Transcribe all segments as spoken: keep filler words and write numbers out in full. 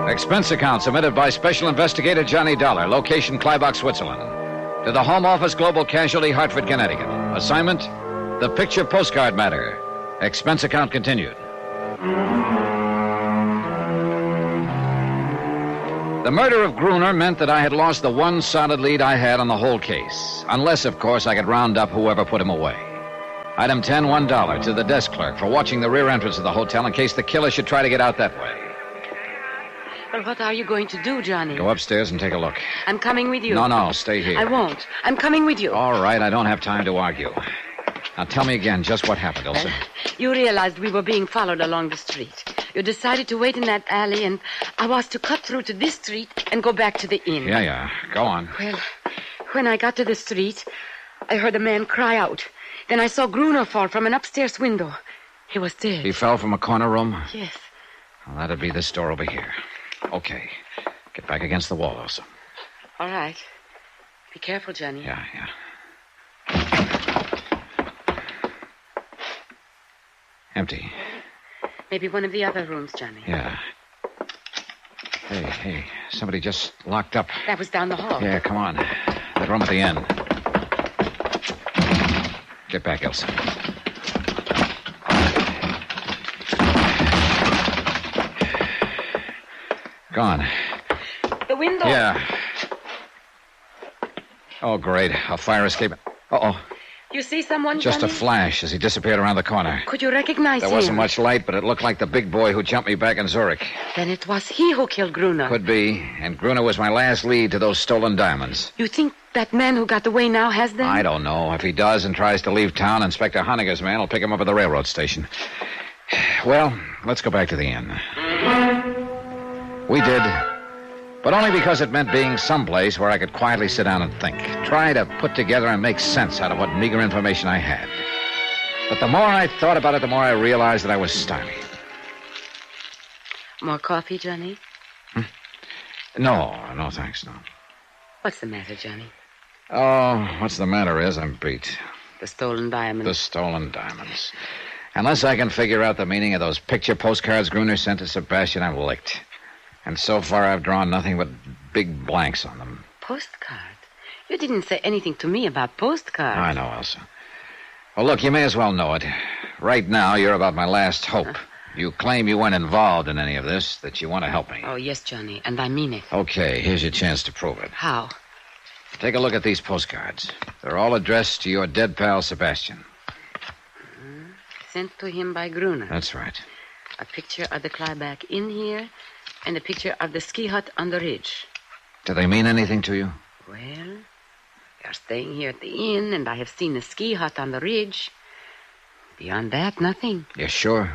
Expense account submitted by Special Investigator Johnny Dollar, location Kleibach, Switzerland. To the Home Office, Global Casualty, Hartford, Connecticut. Assignment, the picture postcard matter. Expense account continued. The murder of Gruner meant that I had lost the one solid lead I had on the whole case. Unless, of course, I could round up whoever put him away. Item ten, one dollar to the desk clerk for watching the rear entrance of the hotel in case the killer should try to get out that way. Well, what are you going to do, Johnny? Go upstairs and take a look. I'm coming with you. No, no, stay here. I won't. I'm coming with you. All right, I don't have time to argue. Now, tell me again just what happened, Elsa. Well, you realized we were being followed along the street. You decided to wait in that alley, and I was to cut through to this street and go back to the inn. Yeah, yeah. Go on. Well, when I got to the street, I heard a man cry out. Then I saw Gruner fall from an upstairs window. He was dead. He fell from a corner room? Yes. Well, that'd be this door over here. Okay. Get back against the wall, Elsa. All right. Be careful, Johnny. Yeah, yeah. Empty. Maybe one of the other rooms, Johnny. Yeah. Hey, hey, somebody just locked up. That was down the hall. Yeah, come on. That room at the end. Get back, Elsa. Gone. The window. Yeah. Oh, great. A fire escape. Uh-oh. You see someone, Just Johnny? a flash as he disappeared around the corner. Could you recognize There him? wasn't much light, but it looked like the big boy who jumped me back in Zurich. Then it was he who killed Gruner. Could be. And Gruner was my last lead to those stolen diamonds. You think that man who got away now has them? I don't know. If he does and tries to leave town, Inspector Honegger's man will pick him up at the railroad station. Well, let's go back to the inn. We did, but only because it meant being someplace where I could quietly sit down and think. Try to put together and make sense out of what meager information I had. But the more I thought about it, the more I realized that I was stymied. More coffee, Johnny? Hmm? No, no thanks, no. What's the matter, Johnny? Oh, what's the matter is I'm beat. The stolen diamonds. The stolen diamonds. Unless I can figure out the meaning of those picture postcards Gruner sent to Sebastian, I'm licked. And so far I've drawn nothing but big blanks on them. Postcards? You didn't say anything to me about postcards. I know, Elsa. Well, look, you may as well know it. Right now, you're about my last hope. Huh? You claim you weren't involved in any of this, that you want to help me. Oh, yes, Johnny, and I mean it. Okay, here's your chance to prove it. How? Take a look at these postcards. They're all addressed to your dead pal, Sebastian. Mm-hmm. Sent to him by Gruner. That's right. A picture of the Kleibach Inn here, and a picture of the ski hut on the ridge. Do they mean anything to you? Well, they are staying here at the inn, and I have seen the ski hut on the ridge. Beyond that, nothing. You're sure?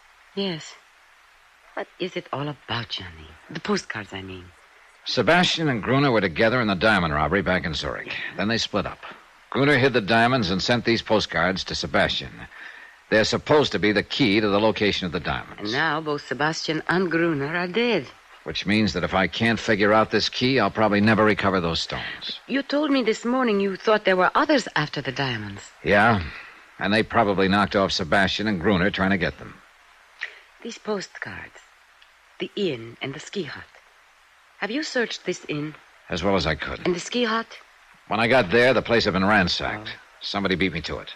Yes. What is it all about, Johnny? The postcards, I mean. Sebastian and Gruner were together in the diamond robbery back in Zurich. Then they split up. Gruner hid the diamonds and sent these postcards to Sebastian. They're supposed to be the key to the location of the diamonds. And now both Sebastian and Gruner are dead. Which means that if I can't figure out this key, I'll probably never recover those stones. You told me this morning you thought there were others after the diamonds. Yeah, and they probably knocked off Sebastian and Gruner trying to get them. These postcards, the inn and the ski hut. Have you searched this inn? As well as I could. And the ski hut? When I got there, the place had been ransacked. Oh. Somebody beat me to it.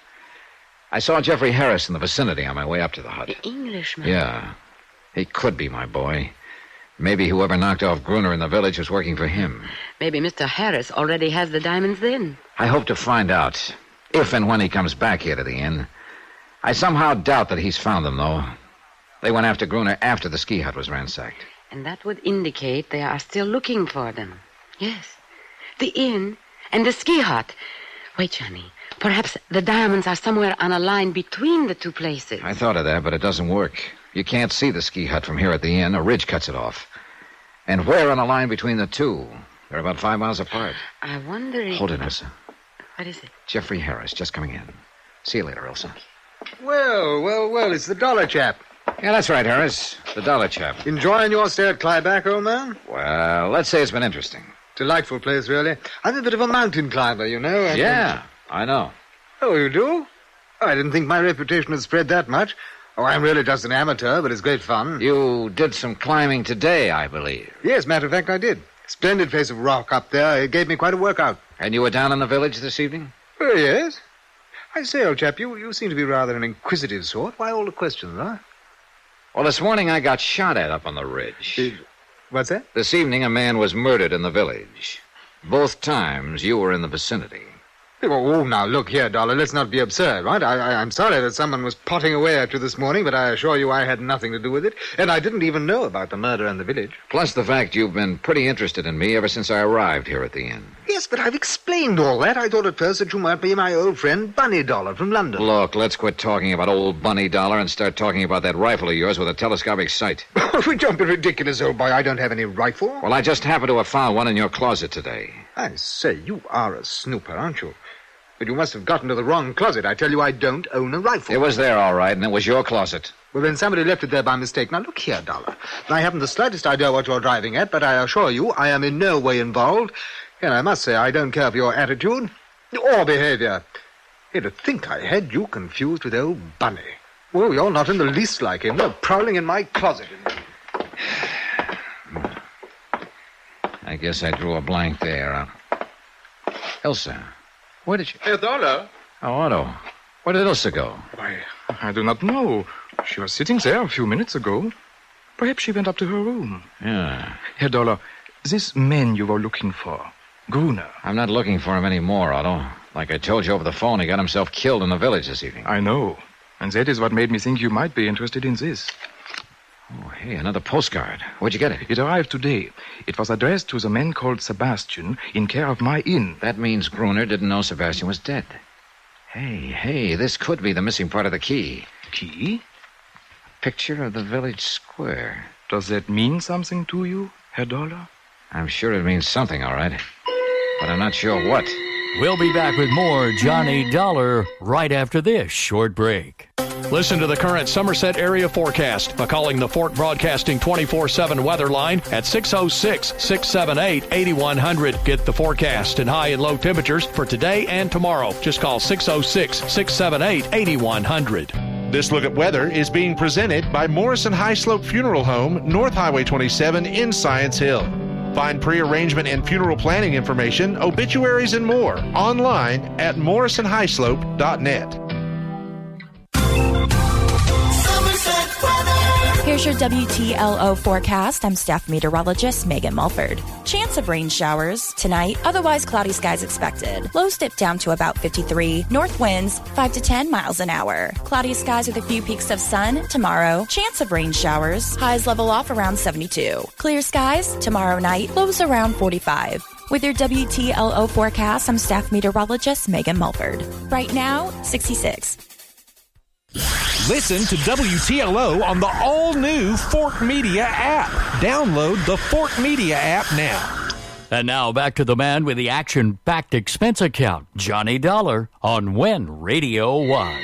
I saw Jeffrey Harris in the vicinity on my way up to the hut. The Englishman? Yeah. He could be my boy. Maybe whoever knocked off Gruner in the village was working for him. Maybe Mister Harris already has the diamonds then. I hope to find out, if and when he comes back here to the inn. I somehow doubt that he's found them, though. They went after Gruner after the ski hut was ransacked. And that would indicate they are still looking for them. Yes. The inn and the ski hut. Wait, Johnny. Perhaps the diamonds are somewhere on a line between the two places. I thought of that, but it doesn't work. You can't see the ski hut from here at the inn. A ridge cuts it off. And where on a line between the two? They're about five miles apart. I wonder if... Hold it, Elsa. What is it? Jeffrey Harris, just coming in. See you later, Elsa. Well, well, well, it's the dollar chap. Yeah, that's right, Harris. The dollar chap. Enjoying your stay at Kleibach, old man? Well, let's say it's been interesting. Delightful place, really. I'm a bit of a mountain climber, you know. And, yeah, I know. Oh, you do? I didn't think my reputation had spread that much. Oh, I'm really just an amateur, but it's great fun. You did some climbing today, I believe. Yes, matter of fact, I did. Splendid place of rock up there. It gave me quite a workout. And you were down in the village this evening? Oh, yes. I say, old chap, you, you seem to be rather an inquisitive sort. Why all the questions, huh? Well, this morning I got shot at up on the ridge. Uh, what's that? This evening a man was murdered in the village. Both times you were in the vicinity. Oh, oh, now, look here, Dollar. Let's not be absurd, right? I, I, I'm sorry that someone was potting away at you this morning, but I assure you I had nothing to do with it. And I didn't even know about the murder in the village. Plus the fact you've been pretty interested in me ever since I arrived here at the inn. Yes, but I've explained all that. I thought at first that you might be my old friend Bunny Dollar from London. Look, let's quit talking about old Bunny Dollar and start talking about that rifle of yours with a telescopic sight. Don't be ridiculous, old boy. I don't have any rifle. Well, I just happened to have found one in your closet today. I say, you are a snooper, aren't you? But you must have gotten to the wrong closet. I tell you, I don't own a rifle. It was there, all right, and it was your closet. Well, then somebody left it there by mistake. Now, look here, Dollar. I haven't the slightest idea what you're driving at, but I assure you I am in no way involved. And I must say I don't care for your attitude or behavior. Hey, to think I had you confused with old Bunny. Well, you're not in the least like him. You're prowling in my closet. I guess I drew a blank there. Uh, Elsa, where did you... Herr Dollar. Oh, Otto. Where did Elsa go? Why, I do not know. She was sitting there a few minutes ago. Perhaps she went up to her room. Yeah. Herr Dollar, this man you were looking for, Gruner. I'm not looking for him anymore, Otto. Like I told you over the phone, he got himself killed in the village this evening. I know. And that is what made me think you might be interested in this. Oh, hey, another postcard. Where'd you get it? It arrived today. It was addressed to the man called Sebastian in care of my inn. That means Gruner didn't know Sebastian was dead. Hey, hey, this could be the missing part of the key. Key? A picture of the village square. Does that mean something to you, Herr Dollar? I'm sure it means something, all right. But I'm not sure what. We'll be back with more Johnny Dollar right after this short break. Listen to the current Somerset area forecast by calling the Fort Broadcasting twenty-four seven weather line at six oh six, six seven eight, eight one hundred. Get the forecast and high and low temperatures for today and tomorrow. Just call six oh six, six seven eight, eight one hundred. This Look at Weather is being presented by Morrison High Slope Funeral Home, North Highway twenty-seven in Science Hill. Find pre-arrangement and funeral planning information, obituaries, and more online at morrison high slope dot net. Here's your W T L O forecast. I'm staff meteorologist Megan Mulford. Chance of rain showers tonight, otherwise cloudy skies expected. Lows dip down to about fifty-three. North winds five to ten miles an hour. Cloudy skies with a few peaks of sun tomorrow. Chance of rain showers. Highs level off around seventy-two. Clear skies tomorrow night. Lows around forty-five. With your W T L O forecast, I'm staff meteorologist Megan Mulford. Right now, sixty-six. Listen to W T L O on the all-new Fort Media app. Download the Fort Media app now. And now back to the man with the action-packed expense account, Johnny Dollar, on When Radio Was.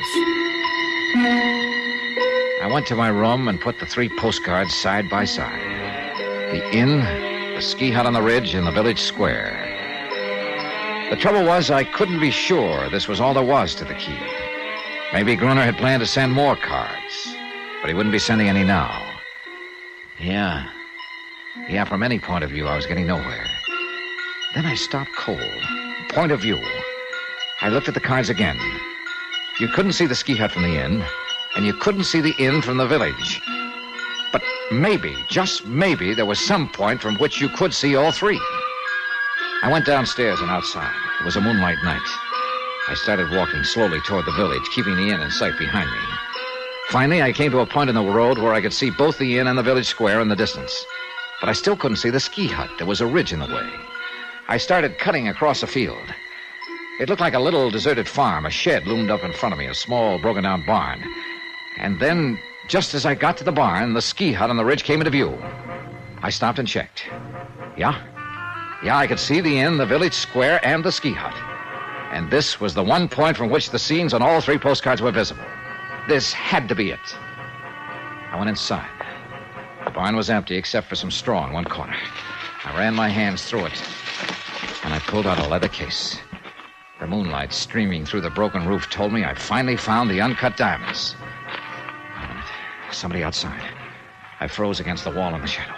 I went to my room and put the three postcards side by side. The inn, the ski hut on the ridge, and the village square. The trouble was I couldn't be sure this was all there was to the key. Maybe Gruner had planned to send more cards, but he wouldn't be sending any now. Yeah. Yeah, from any point of view, I was getting nowhere. Then I stopped cold. Point of view. I looked at the cards again. You couldn't see the ski hut from the inn, and you couldn't see the inn from the village. But maybe, just maybe, there was some point from which you could see all three. I went downstairs and outside. It was a moonlight night. I started walking slowly toward the village, keeping the inn in sight behind me. Finally, I came to a point in the road where I could see both the inn and the village square in the distance. But I still couldn't see the ski hut. There was a ridge in the way. I started cutting across a field. It looked like a little deserted farm. A shed loomed up in front of me, a small, broken-down barn. And then, just as I got to the barn, the ski hut on the ridge came into view. I stopped and checked. Yeah? Yeah, I could see the inn, the village square, and the ski hut. And this was the one point from which the scenes on all three postcards were visible. This had to be it. I went inside. The barn was empty except for some straw in one corner. I ran my hands through it, and I pulled out a leather case. The moonlight streaming through the broken roof told me I finally found the uncut diamonds. Wait a minute. Somebody outside. I froze against the wall in the shadow.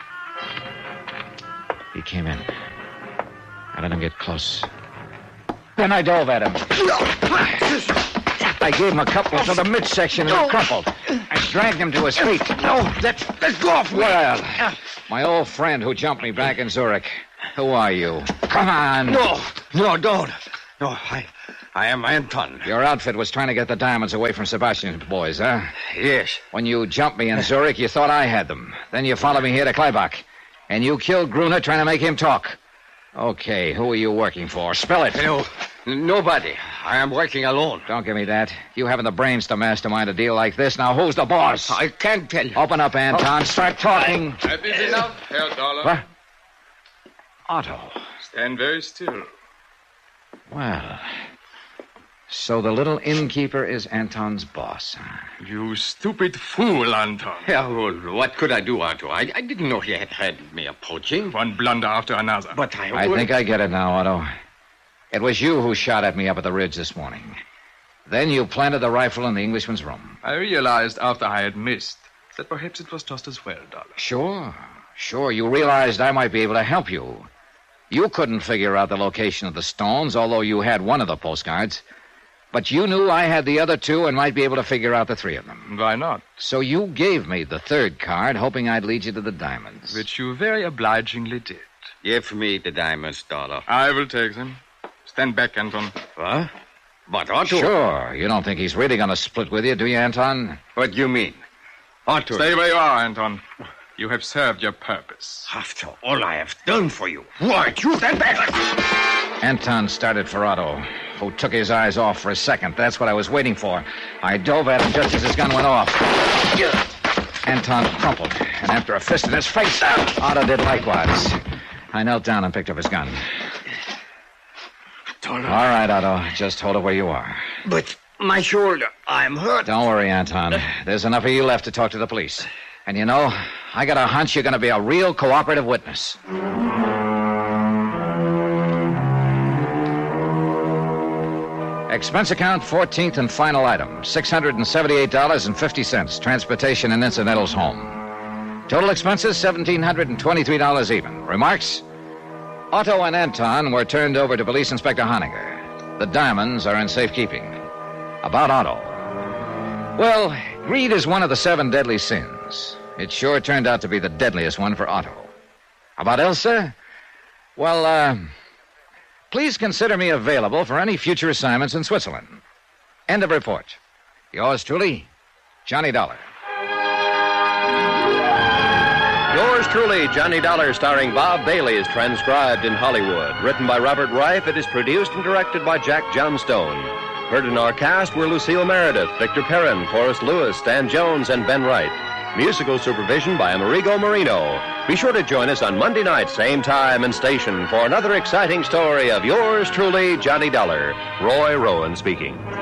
He came in. I let him get close. Then I dove at him. I gave him a couple to the midsection and he crumpled. I dragged him to his feet. No, let, let go of me. Well, my old friend who jumped me back in Zurich. Who are you? Come on. No, no, don't. No, I, I am Anton. Your outfit was trying to get the diamonds away from Sebastian's boys, huh? Yes. When you jumped me in Zurich, you thought I had them. Then you followed me here to Kleibach. And you killed Gruner trying to make him talk. Okay, who are you working for? Spell it. No, nobody. I am working alone. Don't give me that. You haven't the brains to mastermind a deal like this. Now, who's the boss? I can't tell you. Open up, Anton. Start talking. That is enough, Herr Dollar. What? Otto. Stand very still. Well, so the little innkeeper is Anton's boss, huh? You stupid fool, Anton. Yeah, well, what could I do, Otto? I, I didn't know he had had me approaching. One blunder after another. But I... I think I get it now, Otto. It was you who shot at me up at the ridge this morning. Then you planted the rifle in the Englishman's room. I realized after I had missed that perhaps it was just as well, Dollar. Sure, sure. You realized I might be able to help you. You couldn't figure out the location of the stones, although you had one of the postcards. But you knew I had the other two and might be able to figure out the three of them. Why not? So you gave me the third card, hoping I'd lead you to the diamonds. Which you very obligingly did. Give me the diamonds, Dollar. I will take them. Stand back, Anton. What? But Otto... Sure. You don't think he's really going to split with you, do you, Anton? What do you mean? Otto... Stay where you are, Anton. You have served your purpose. After all I have done for you, why you stand back? Anton started for Otto, who took his eyes off for a second. That's what I was waiting for. I dove at him just as his gun went off. Anton crumpled, and after a fist in his face, Otto did likewise. I knelt down and picked up his gun. All right, Otto, just hold it where you are. But my shoulder, I'm hurt. Don't worry, Anton. There's enough of you left to talk to the police. And you know, I got a hunch you're going to be a real cooperative witness. Expense account, fourteenth and final item, six hundred seventy-eight dollars and fifty cents, transportation and incidentals home. Total expenses, one thousand seven hundred twenty-three dollars even. Remarks? Otto and Anton were turned over to Police Inspector Honegger. The diamonds are in safekeeping. About Otto. Well, greed is one of the seven deadly sins. It sure turned out to be the deadliest one for Otto. About Elsa? Well, uh, please consider me available for any future assignments in Switzerland. End of report. Yours truly, Johnny Dollar. Yours truly, Johnny Dollar, starring Bob Bailey, is transcribed in Hollywood. Written by Robert Reif, it is produced and directed by Jack Johnstone. Heard in our cast were Lucille Meredith, Victor Perrin, Forrest Lewis, Stan Jones, and Ben Wright. Musical supervision by Amerigo Marino. Be sure to join us on Monday night, same time and station, for another exciting story of yours truly, Johnny Dollar. Roy Rowan speaking.